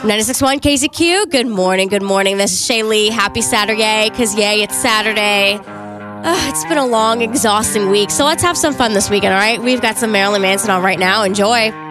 96.1 KZQ. Good morning. Good morning. This is Shaylee. Happy Saturday, because yay, it's Saturday. It's been a long, exhausting week, so let's have some fun this weekend, all right? We've got some Marilyn Manson on right now. Enjoy.